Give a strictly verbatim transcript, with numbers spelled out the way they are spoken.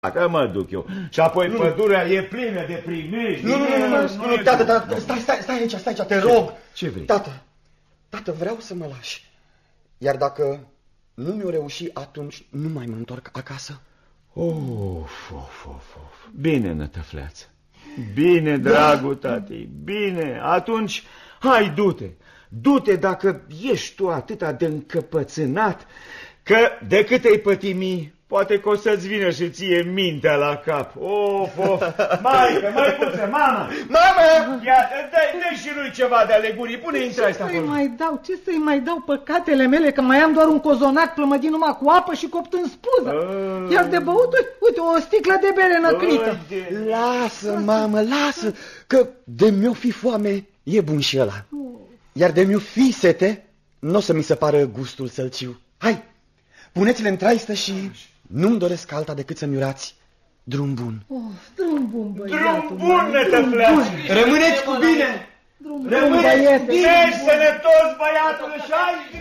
Că mă duc eu. Și apoi nu. Pădurea e plină de primești. Nu, nu, nu, nu, nu, nu, tată, tată, stai, stai, stai aici, stai aici, te rog. Ce vrei? Tată, tată, vreau să mă lași. Iar dacă nu mi-o reuși, atunci nu mai mă întorc acasă. Of, of, of, of. Bine, nătăfleață. Bine, dragul tati, bine. Atunci, hai, du-te. Du-te dacă ești tu atâta de încăpățânat, că de cât ai pătimi, poate că o să-ți vină și ție mintea la cap. Of, of. Maică, măicuță, mamă! Mamă! Ia, dă-i dă și lui ceva de alegurii. Pune intra asta Ce acolo. să-i mai dau? Ce să-i mai dau păcatele mele? Că mai am doar un cozonac plămădit numai cu apă și copt în spuză. A... Iar de băut, uite, o sticlă de bere năcrită. De... Lasă, mamă, lasă, că de mi-o fi foame e bun și ăla. Iar de mi-o fi sete, n-o să mi se pară gustul sălciu. Hai, puneți-le în traistă și nu-mi doresc alta decât să-mi urați drum bun. Oh, drum bun, băiatul. Drum bun, nătăfleață. Rămâneți cu bine! Drum bun, Rămâneți băiete. cu bine, sănătos, băiatul, și ai